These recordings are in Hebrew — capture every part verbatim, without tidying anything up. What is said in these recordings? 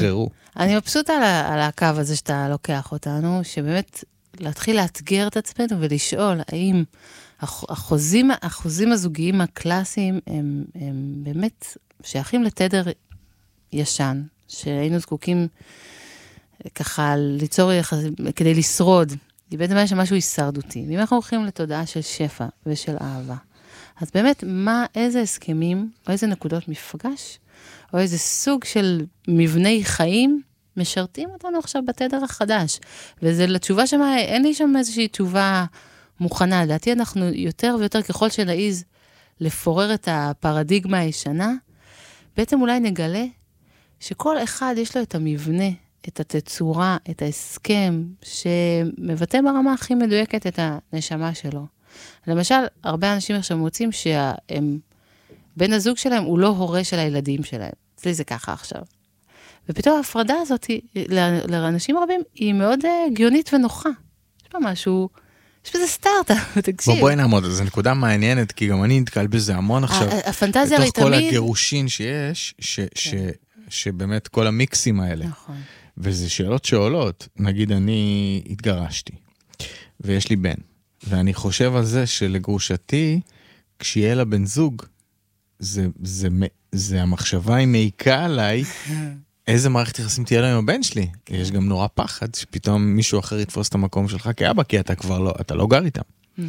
שחררו. אני מבסוט על, על הקו הזה שאתה לוקח אותנו, שבאמת להתחיל לאתגר את עצמנו ולשאול, האם החוזים, החוזים הזוגיים הקלאסיים הם, הם באמת שייכים לתדר ישן, שהיינו זקוקים ככה ליצור יחסים, כדי לשרוד. היא בעצם היה שמשהו הישרדותי. ואם אנחנו הולכים לתודעה של שפע ושל אהבה, אז באמת, מה, איזה הסכמים, או איזה נקודות מפגש, או איזה סוג של מבני חיים, משרתים אותנו עכשיו בתדר החדש. וזה לתשובה שמה, אין לי שם איזושהי תשובה מוכנה. לדעתי אנחנו יותר ויותר ככל שנעיז לפורר את הפרדיגמה הישנה, בעצם אולי נגלה שכל אחד יש לו את המבנה, את התצורה, את ההסכם, שמבטא ברמה הכי מדויקת את הנשמה שלו. למשל, הרבה אנשים עכשיו מוצאים שהם, בן הזוג שלהם הוא לא הורה של הילדים שלהם. אצלי זה ככה עכשיו. ופתאום ההפרדה הזאת, לאנשים רבים, היא מאוד הגיונית ונוחה. יש פה משהו, יש בזה סטארט-אפ, תקשיב. בוא בואי נעמוד, זו נקודה מעניינת, כי גם אני נתקל בזה המון עכשיו. הפנטזיה היא תמיד... בתוך כל הגירושין שיש, ש, ש, שבאמת כל המיקסים האלה. נכון. וזה שאלות שעולות. נגיד, אני התגרשתי, ויש לי בן. ואני חושב על זה שלגרושתי, כשיהיה לה בן זוג, זה, זה, זה המחשבה היא מעיקה עליי, איזה מערכת יחסים תהיה לה עם הבן שלי. יש גם נורא פחד שפתאום מישהו אחר יתפוס את המקום שלך כאבא, כי אתה כבר לא, אתה לא גר איתם.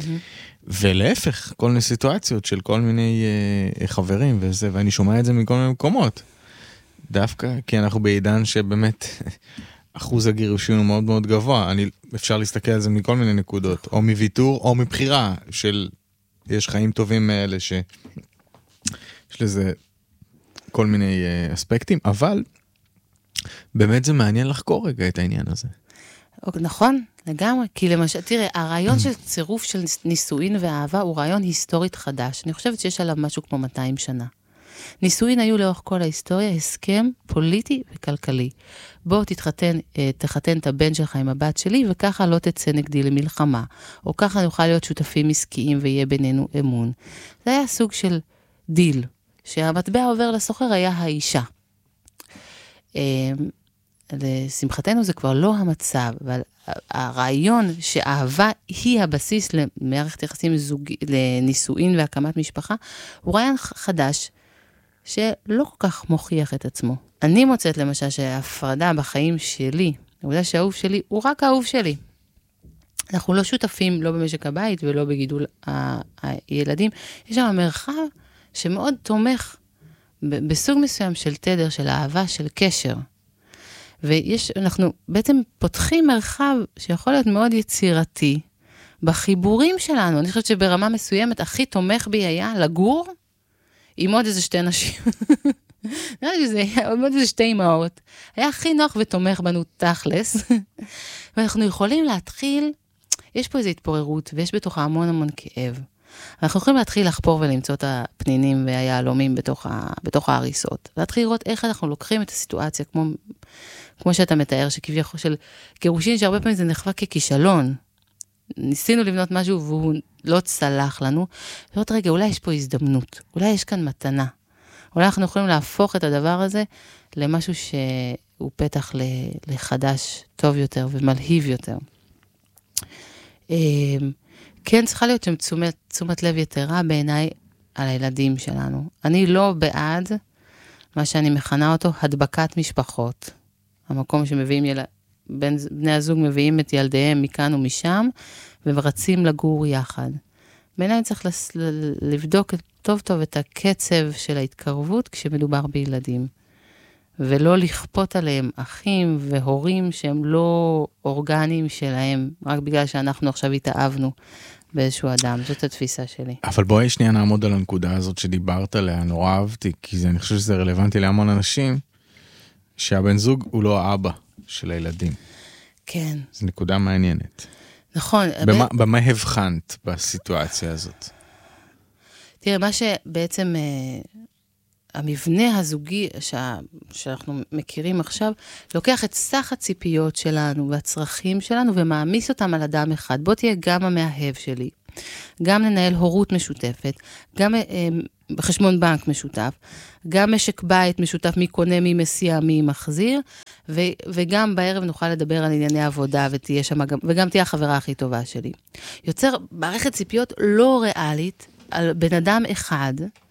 ולהפך, כל מיני סיטואציות של כל מיני uh, חברים וזה, ואני שומע את זה מכל מיני מקומות. דווקא כי אנחנו בעידן שבאמת אחוז הגירושים הוא מאוד מאוד גבוה. אני, אפשר להסתכל על זה מכל מיני נקודות, או מוויתור או מבחירה של, יש חיים טובים מאלה ש... יש לזה כל מיני uh, אספקטים, אבל באמת זה מעניין לחקור רגע את העניין הזה. נכון, לגמרי, כי למשל, תראה, הרעיון של צירוף של נישואין ואהבה הוא רעיון היסטורית חדש. אני חושבת שיש עליו משהו כמו מאתיים שנה. נישואין היו לאורך כל ההיסטוריה הסכם פוליטי וכלכלי. בוא תתחתן, תחתן את הבן שלך עם הבת שלי, וככה לא תצא נגדי למלחמה. או ככה נוכל להיות שותפים עסקיים ויהיה בינינו אמון. זה היה סוג של דיל, שהמטבע עובר לסוחר היה האישה. לשמחתנו זה כבר לא המצב, אבל הרעיון שאהבה היא הבסיס למערכת יחסים זוג, לנישואין והקמת משפחה, הוא רעיון חדש, שלא כל כך מוכיח את עצמו. אני מוצאת למשל שההפרדה בחיים שלי, העובדה שהאהוב שלי הוא רק האהוב שלי. אנחנו לא שותפים, לא במשק הבית ולא בגידול ה- הילדים. יש שם מרחב שמאוד תומך בסוג מסוים של תדר, של אהבה, של קשר. ויש, אנחנו בעצם פותחים מרחב שיכול להיות מאוד יצירתי, בחיבורים שלנו. אני חושבת שברמה מסוימת הכי תומך בי היה לגור, עם עוד איזה שתי נשים. נראה לי שזה היה עוד איזה שתי אמהות. היה הכי נוח ותומך בנו תכלס. ואנחנו יכולים להתחיל, יש פה איזו התפוררות, ויש בתוכה המון המון כאב. אנחנו יכולים להתחיל לחפור ולמצוא את הפנינים והיעלומים בתוך, ה, בתוך ההריסות. להתחיל לראות איך אנחנו לוקחים את הסיטואציה, כמו, כמו שאתה מתאר, שכביכול של גירושין, שהרבה פעמים זה נחווה ככישלון. ניסינו לבנות משהו והוא לא צלח לנו. לראות רגע, אולי יש פה הזדמנות. אולי יש כאן מתנה. אולי אנחנו יכולים להפוך את הדבר הזה למשהו שהוא פתח לחדש טוב יותר ומלהיב יותר. כן, צריכה להיות שם תשומת, תשומת לב יתרה בעיניי על הילדים שלנו. אני לא בעד מה שאני מכנה אותו הדבקת משפחות. המקום שמביאים יל... בן... בני הזוג מביאים את ילדיהם מכאן ומשם, ורצים לגור יחד. בעיניי צריך לס... לבדוק טוב טוב את הקצב של ההתקרבות כשמדובר בילדים. ולא לכפות עליהם אחים והורים שהם לא אורגניים שלהם, רק בגלל שאנחנו עכשיו התאהבנו באיזשהו אדם. זאת התפיסה שלי. אבל בואי שנייה נעמוד על הנקודה הזאת שדיברת עליה, נורא אהבתי, כי זה, אני חושב שזה רלוונטי להמון אנשים, שהבן זוג הוא לא האבא של הילדים. כן. זו נקודה מעניינת. נכון. במה, ב... במה הבחנת בסיטואציה הזאת? תראה, מה שבעצם... המבנה הזוגי שה, שאנחנו מכירים עכשיו, לוקח את סך הציפיות שלנו והצרכים שלנו, ומעמיס אותם על אדם אחד. בוא תהיה גם המאהב שלי, גם לנהל הורות משותפת, גם אה, חשבון בנק משותף, גם משק בית משותף, מי קונה, מי מסיע, מי מחזיר, ו, וגם בערב נוכל לדבר על ענייני עבודה, ותהיה שם, וגם תהיה החברה הכי טובה שלי. יוצר מערכת ציפיות לא ריאלית, על בן אדם אחד,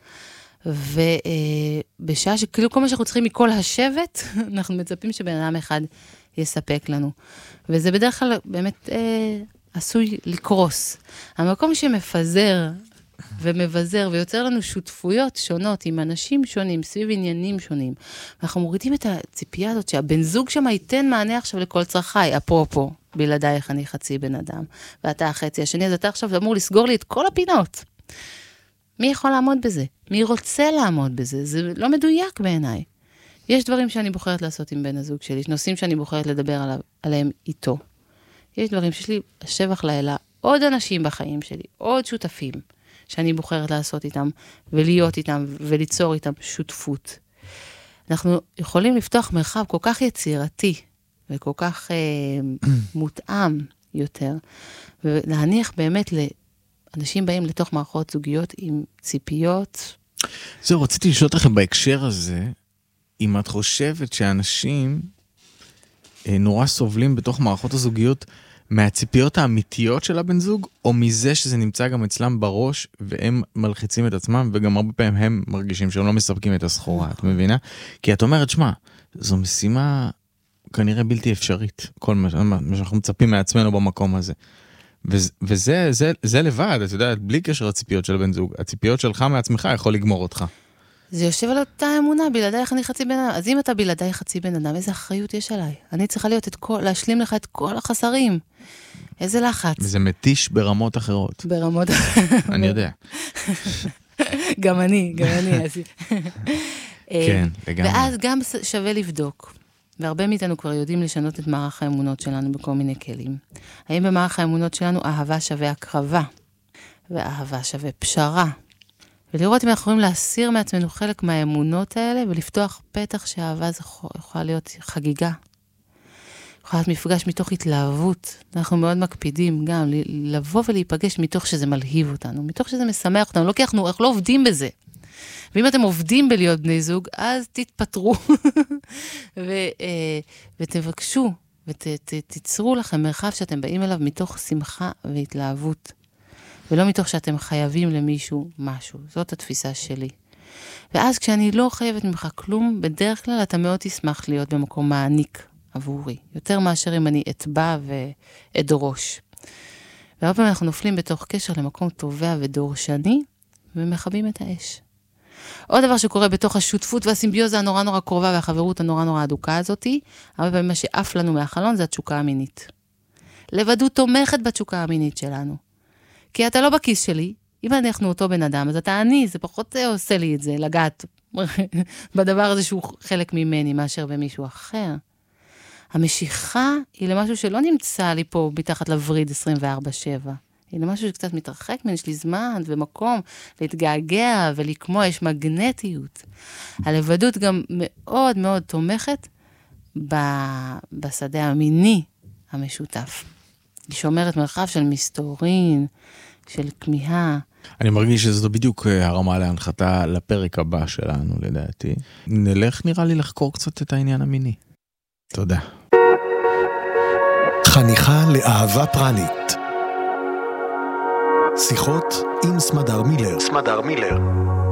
ובשעה שכאילו כל מה שאנחנו צריכים מכל השבט, אנחנו מצפים שבן אדם אחד יספק לנו. וזה בדרך כלל באמת אה, עשוי לקרוס. המקום שמפזר ומבזר ויוצר לנו שותפויות שונות עם אנשים שונים, סביב עניינים שונים. ואנחנו מורידים את הציפייה הזאת שהבן זוג שם ייתן מענה עכשיו לכל צרכי, אפרופו, בלעדייך אני חצי בן אדם, ואתה החצי השני, אז אתה עכשיו אמור לסגור לי את כל הפינות. מי יכול לעמוד בזה? מי רוצה לעמוד בזה? זה לא מדויק בעיניי. יש דברים שאני בוחרת לעשות עם בן הזוג שלי, יש נושאים שאני בוחרת לדבר עליו, עליהם איתו. יש דברים שיש לי שבח לילה, עוד אנשים בחיים שלי, עוד שותפים, שאני בוחרת לעשות איתם, ולהיות איתם, וליצור איתם שותפות. אנחנו יכולים לפתוח מרחב כל כך יצירתי, וכל כך אה, מותאם יותר, ולהניח באמת לאנשים באים לתוך מערכות זוגיות עם ציפיות. זהו, רציתי לשאול אתכם בהקשר הזה, אם את חושבת שאנשים אה, נורא סובלים בתוך מערכות הזוגיות, מהציפיות האמיתיות של הבן זוג, או מזה שזה נמצא גם אצלם בראש, והם מלחיצים את עצמם, וגם הרבה פעמים הם מרגישים שהם לא מספקים את הסחורה, את מבינה? כי את אומרת, שמה, זו משימה כנראה בלתי אפשרית, כל מה שאנחנו מצפים מעצמנו במקום הזה. וזה זה, זה לבד, את יודעת, בלי קשר לציפיות של הבן זוג, הציפיות שלך מעצמך יכול לגמור אותך. זה יושב על אותה אמונה, בלעדיי אני חצי בן אדם. אז אם אתה בלעדיי חצי בן אדם, איזה אחריות יש עליי? אני צריכה להיות את כל, להשלים לך את כל החסרים. איזה לחץ. וזה מתיש ברמות אחרות. ברמות אחרות. אני יודע. גם אני, גם אני. כן, לגמרי. ואז גם שווה לבדוק. והרבה מאיתנו כבר יודעים לשנות את מערך האמונות שלנו בכל מיני כלים. האם במערך האמונות שלנו אהבה שווה הקרבה, ואהבה שווה פשרה. ולראות אם אנחנו יכולים להסיר מעצמנו חלק מהאמונות האלה, ולפתוח פתח שהאהבה זה יכולה להיות חגיגה. יכולה להיות מפגש מתוך התלהבות. אנחנו מאוד מקפידים גם לבוא ולהיפגש מתוך שזה מלהיב אותנו, מתוך שזה משמח אותנו, לא כי אנחנו, אנחנו לא עובדים בזה. ואם אתם עובדים בלהיות בני זוג, אז תתפטרו ו, ותבקשו ותיצרו לכם מרחב שאתם באים אליו מתוך שמחה והתלהבות. ולא מתוך שאתם חייבים למישהו משהו. זאת התפיסה שלי. ואז כשאני לא חייבת ממך כלום, בדרך כלל אתה מאוד תשמח להיות במקום מעניק עבורי. יותר מאשר אם אני אתבע ואדרוש. והרבה פעמים אנחנו נופלים בתוך קשר למקום טובע ודורשני, ומחבים את האש. עוד דבר שקורה בתוך השותפות והסימביוזה הנורא נורא קרובה, והחברות הנורא נורא הדוקה הזאת, הרבה פעמים מה שאף לנו מהחלון זה התשוקה המינית. לבדות תומכת בתשוקה המינית שלנו. כי אתה לא בכיס שלי, אם אנחנו אותו בן אדם, אז אתה אני, זה פחות עושה לי את זה, לגעת בדבר הזה שהוא חלק ממני, מאשר במישהו אחר. המשיכה היא למשהו שלא נמצא לי פה מתחת לווריד עשרים וארבע שבע. היא למשהו שקצת מתרחק מן, יש לי זמן ומקום להתגעגע ולקמוע, יש מגנטיות. הלבדות גם מאוד מאוד תומכת בשדה המיני המשותף. היא שומרת מרחב של מסתורין, של כמיהה. אני מרגיש שזו בדיוק הרמה להנחתה לפרק הבא שלנו, לדעתי. נלך נראה לי לחקור קצת את העניין המיני. תודה. חניכה לאהבה פרנית. שיחות עם סמדר מילר. סמדר מילר.